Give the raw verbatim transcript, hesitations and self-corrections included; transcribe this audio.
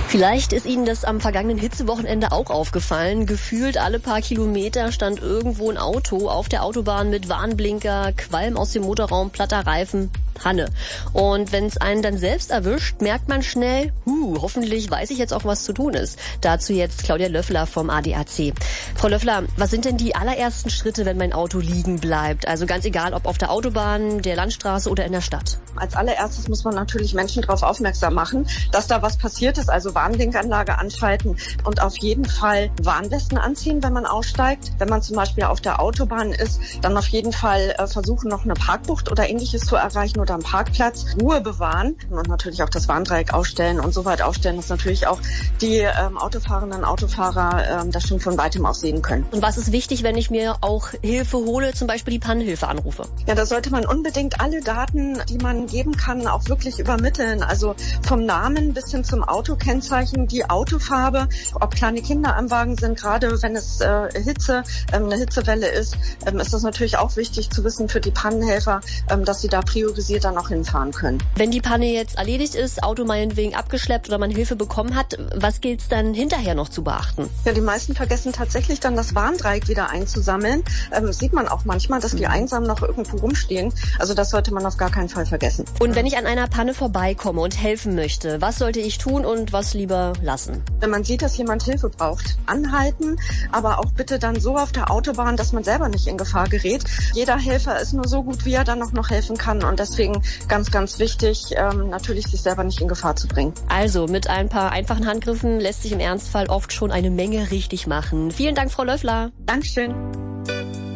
Vielleicht ist Ihnen das am vergangenen Hitzewochenende auch aufgefallen. Gefühlt alle paar Kilometer stand irgendwo ein Auto auf der Autobahn mit Warnblinker, Qualm aus dem Motorraum, platter Reifen, Panne. Und wenn es einen dann selbst erwischt, merkt man schnell, huh, hoffentlich weiß ich jetzt auch, was zu tun ist. Dazu jetzt Claudia Löffler vom A D A C. Frau Löffler, was sind denn die allerersten Schritte, wenn mein Auto liegen bleibt? Also ganz egal, ob auf der Autobahn, der Landstraße oder in der Stadt. Als allererstes muss man natürlich Menschen darauf aufmerksam machen, dass da was passiert ist, also Warnblinkanlage anschalten und auf jeden Fall Warnwesten anziehen, wenn man aussteigt. Wenn man zum Beispiel auf der Autobahn ist, dann auf jeden Fall äh, versuchen, noch eine Parkbucht oder Ähnliches zu erreichen oder am Parkplatz. Ruhe bewahren und natürlich auch das Warndreieck ausstellen und so weit aufstellen, dass natürlich auch die ähm, Autofahrerinnen und Autofahrer ähm, das schon von weitem aus sehen können. Und was ist wichtig, wenn ich mir auch Hilfe hole, zum Beispiel die Pannenhilfe anrufe? Ja, da sollte man unbedingt alle Daten, die man geben kann, auch wirklich übermitteln. Also vom Namen bis hin zum Autokennzeichen, die Autofarbe, ob kleine Kinder am Wagen sind, gerade wenn es äh, Hitze, ähm, eine Hitzewelle ist, ähm, ist das natürlich auch wichtig zu wissen für die Pannenhelfer, ähm, dass sie da priorisiert dann auch hinfahren können. Wenn die Panne jetzt erledigt ist, Auto meinetwegen abgeschleppt oder man Hilfe bekommen hat, was gilt es dann hinterher noch zu beachten? Ja, die meisten vergessen tatsächlich dann das Warndreieck wieder einzusammeln. Ähm, sieht man auch manchmal, dass die einsam noch irgendwo rumstehen. Also das sollte man auf gar keinen Fall vergessen. Und wenn ich an einer Panne vorbeikomme und helfen möchte, was sollte ich tun und was lieber lassen? Wenn man sieht, dass jemand Hilfe braucht, anhalten, aber auch bitte dann so auf der Autobahn, dass man selber nicht in Gefahr gerät. Jeder Helfer ist nur so gut, wie er dann auch noch helfen kann und deswegen ganz, ganz wichtig, ähm, natürlich sich selber nicht in Gefahr zu bringen. Also mit ein paar einfachen Handgriffen lässt sich im Ernstfall oft schon eine Menge richtig machen. Vielen Dank, Frau Löffler. Dankeschön.